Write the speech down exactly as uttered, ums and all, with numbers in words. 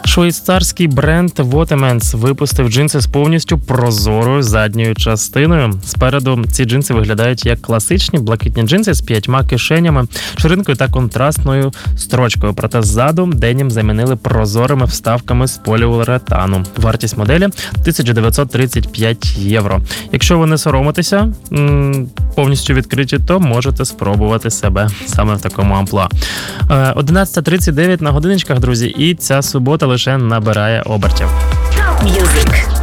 Швейцарський бренд Watermans випустив джинси з повністю прозорою задньою частиною. Спереду ці джинси виглядають як класичні блакитні джинси з п'ятьма кишенями, ширинкою та контрастною строчкою. Проте ззаду денім замінили прозорими вставками з поліуретану. Вартість моделі – тисяча дев'ятсот тридцять п'ять євро. Якщо ви не соромитеся, повністю відкриті, то можете спробувати себе саме в такому амплуа. одинадцята тридцять дев'ять на годиночках, друзі, і ця субота лише набирає обертів. Music.